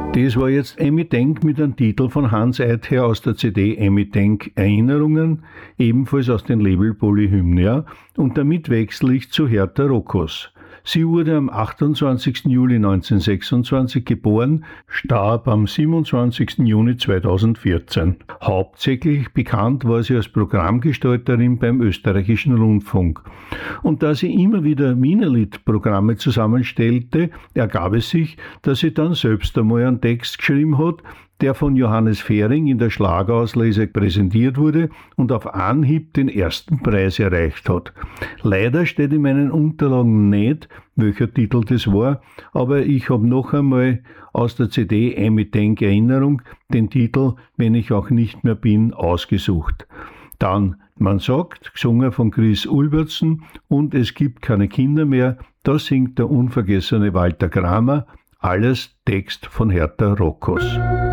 Das war jetzt Emmy Denk mit einem Titel von Hans Either aus der CD Emmy Denk Erinnerungen, ebenfalls aus dem Label Polyhymnia, und damit wechsle ich zu Hertha Rokkos. Sie wurde am 28. Juli 1926 geboren, starb am 27. Juni 2014. Hauptsächlich bekannt war sie als Programmgestalterin beim Österreichischen Rundfunk. Und da sie immer wieder Wienerlied-Programme zusammenstellte, ergab es sich, dass sie dann selbst einmal einen Text geschrieben hat, der von Johannes Fehring in der Schlagerauslese präsentiert wurde und auf Anhieb den ersten Preis erreicht hat. Leider steht in meinen Unterlagen nicht, welcher Titel das war, aber ich habe noch einmal aus der CD Emmy Denk Erinnerung den Titel Wenn ich auch nicht mehr bin ausgesucht. Dann Man sagt, gesungen von Chris Ulbertsen, und Es gibt keine Kinder mehr, da singt der unvergessene Walter Kramer, alles Text von Hertha Rokkos.